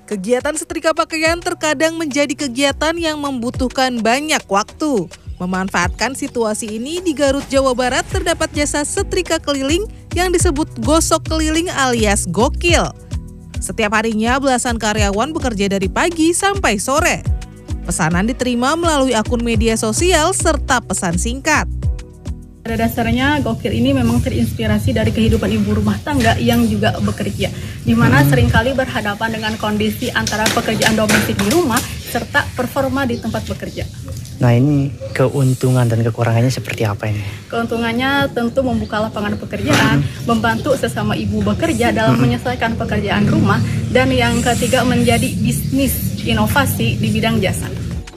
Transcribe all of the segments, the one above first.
Kegiatan setrika pakaian terkadang menjadi kegiatan yang membutuhkan banyak waktu. Memanfaatkan situasi ini, di Garut, Jawa Barat terdapat jasa setrika keliling yang disebut gosok keliling alias gokil. Setiap harinya belasan karyawan bekerja dari pagi sampai sore. Pesanan diterima melalui akun media sosial serta pesan singkat. Pada dasarnya gokil ini memang terinspirasi dari kehidupan ibu rumah tangga yang juga bekerja, di mana seringkali berhadapan dengan kondisi antara pekerjaan domestik di rumah serta performa di tempat bekerja. Nah, ini keuntungan dan kekurangannya seperti apa ini? Keuntungannya tentu membuka lapangan pekerjaan, membantu sesama ibu bekerja dalam menyelesaikan pekerjaan rumah, dan yang ketiga menjadi bisnis inovasi di bidang jasa.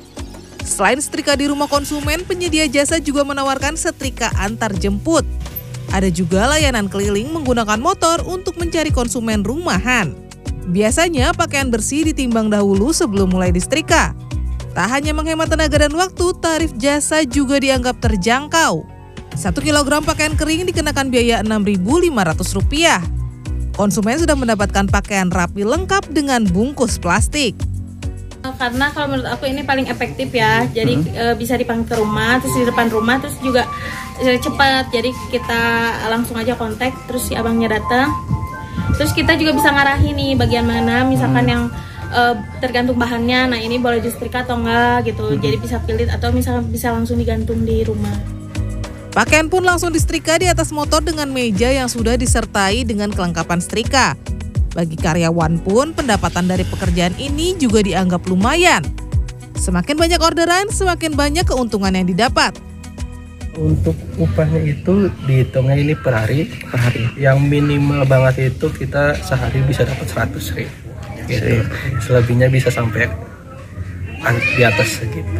Selain setrika di rumah konsumen, penyedia jasa juga menawarkan setrika antar jemput. Ada juga layanan keliling menggunakan motor untuk mencari konsumen rumahan. Biasanya pakaian bersih ditimbang dahulu sebelum mulai disetrika. Tak hanya menghemat tenaga dan waktu, tarif jasa juga dianggap terjangkau. 1 kilogram pakaian kering dikenakan biaya Rp6.500. Konsumen sudah mendapatkan pakaian rapi lengkap dengan bungkus plastik. Karena kalau menurut aku ini paling efektif ya, jadi bisa dipanggil ke rumah, terus di depan rumah, terus juga cepat, jadi kita langsung aja kontak, terus si abangnya datang, terus kita juga bisa ngarahin nih bagian mana, misalkan yang tergantung bahannya, nah ini boleh disetrika atau enggak gitu, jadi bisa pilih atau misalkan bisa langsung digantung di rumah. Pakaian pun langsung disetrika di atas motor dengan meja yang sudah disertai dengan kelengkapan setrika. Bagi karyawan pun, pendapatan dari pekerjaan ini juga dianggap lumayan. Semakin banyak orderan, semakin banyak keuntungan yang didapat. Untuk upahnya itu dihitungnya ini per hari. Yang minimal banget itu kita sehari bisa dapat 100.000. Gitu. Selebihnya bisa sampai di atas segitu.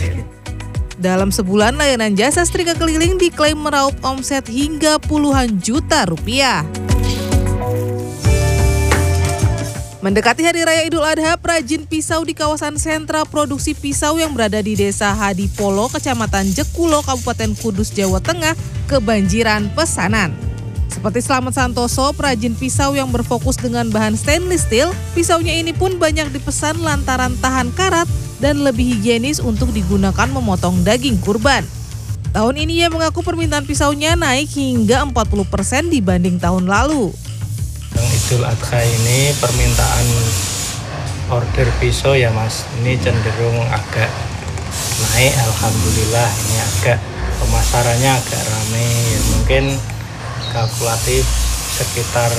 Dalam sebulan, layanan jasa setrika keliling diklaim meraup omset hingga puluhan juta rupiah. Mendekati Hari Raya Idul Adha, perajin pisau di kawasan sentra produksi pisau yang berada di Desa Hadipolo, Kecamatan Jekulo, Kabupaten Kudus, Jawa Tengah, kebanjiran pesanan. Seperti Slamet Santoso, perajin pisau yang berfokus dengan bahan stainless steel, pisaunya ini pun banyak dipesan lantaran tahan karat dan lebih higienis untuk digunakan memotong daging kurban. Tahun ini ia mengaku permintaan pisaunya naik hingga 40% dibanding tahun lalu. Idul Adha ini permintaan order pisau ya Mas, ini cenderung agak naik, alhamdulillah. Ini agak pemasarannya agak ramai ya, mungkin kalkulatif sekitar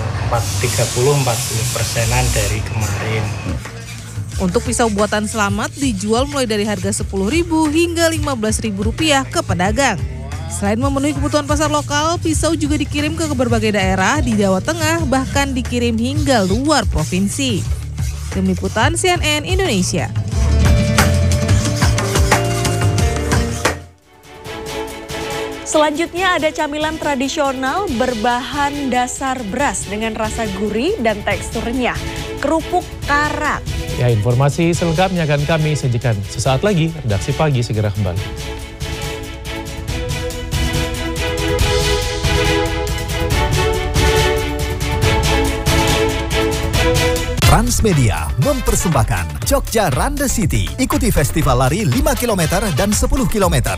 30-40%-an dari kemarin. Untuk pisau buatan Slamet dijual mulai dari harga Rp10.000 hingga Rp15.000 ke pedagang. Selain memenuhi kebutuhan pasar lokal, pisau juga dikirim ke berbagai daerah di Jawa Tengah, bahkan dikirim hingga luar provinsi. Tim Liputan CNN Indonesia. Selanjutnya ada camilan tradisional berbahan dasar beras dengan rasa gurih dan teksturnya, kerupuk karak. Ya, informasi selengkapnya akan kami sajikan sesaat lagi. Redaksi Pagi segera kembali. Transmedia mempersembahkan Jogja Run the City. Ikuti festival lari 5 km dan 10 km